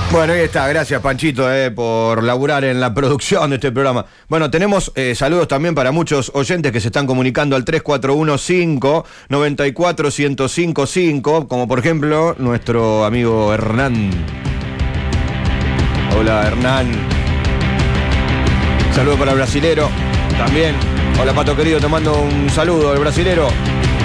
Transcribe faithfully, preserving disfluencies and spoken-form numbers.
Bueno, ahí está, gracias Panchito eh, por laburar en la producción de este programa. Bueno, tenemos eh, saludos también para muchos oyentes que se están comunicando al tres cuatro uno cinco nueve cuatro uno cero cinco cinco, como por ejemplo nuestro amigo Hernán. Hola Hernán. Saludo para el brasilero también. Hola Pato querido, te mando un saludo al brasilero.